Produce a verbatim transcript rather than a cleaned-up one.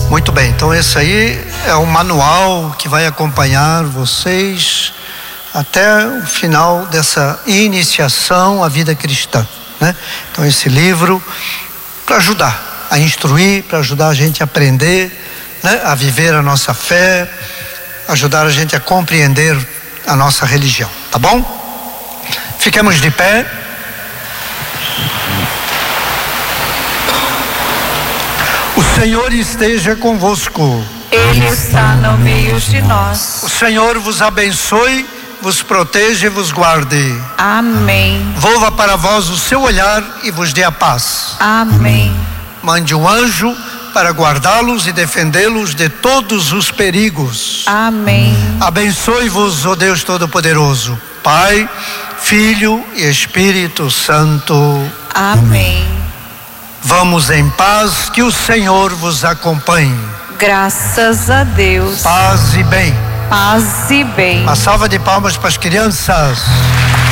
Muito bem, então esse aí é o manual que vai acompanhar vocês até o final dessa iniciação à vida cristã, né? Então esse livro para ajudar a instruir, para ajudar a gente a aprender, né? A viver a nossa fé, ajudar a gente a compreender a nossa religião, tá bom? Fiquemos de pé. O Senhor esteja convosco. Ele está no meio de nós. O Senhor vos abençoe, vos proteja e vos guarde. Amém. Volva para vós o seu olhar e vos dê a paz. Amém. Mande um anjo para guardá-los e defendê-los de todos os perigos. Amém. Abençoe-vos, ó Deus Todo-Poderoso, Pai, Filho e Espírito Santo. Amém. Vamos em paz, que o Senhor vos acompanhe. Graças a Deus. Paz e bem. Paz e bem. Uma salva de palmas para as crianças.